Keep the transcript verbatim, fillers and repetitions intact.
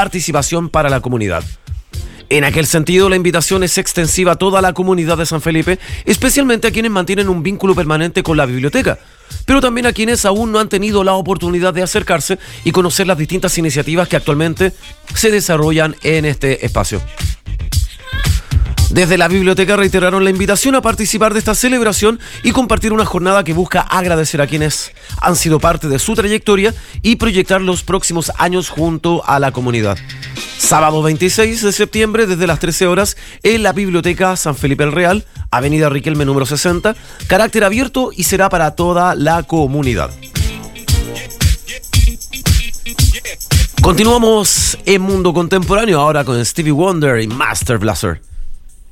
participación para la comunidad. En aquel sentido, la invitación es extensiva a toda la comunidad de San Felipe, especialmente a quienes mantienen un vínculo permanente con la biblioteca, pero también a quienes aún no han tenido la oportunidad de acercarse y conocer las distintas iniciativas que actualmente se desarrollan en este espacio. Desde la biblioteca reiteraron la invitación a participar de esta celebración y compartir una jornada que busca agradecer a quienes han sido parte de su trayectoria y proyectar los próximos años junto a la comunidad. Sábado veintiséis de septiembre desde las trece horas en la Biblioteca San Felipe el Real, Avenida Riquelme número sesenta, carácter abierto y será para toda la comunidad. Continuamos en Mundo Contemporáneo ahora con Stevie Wonder y Master Blaster.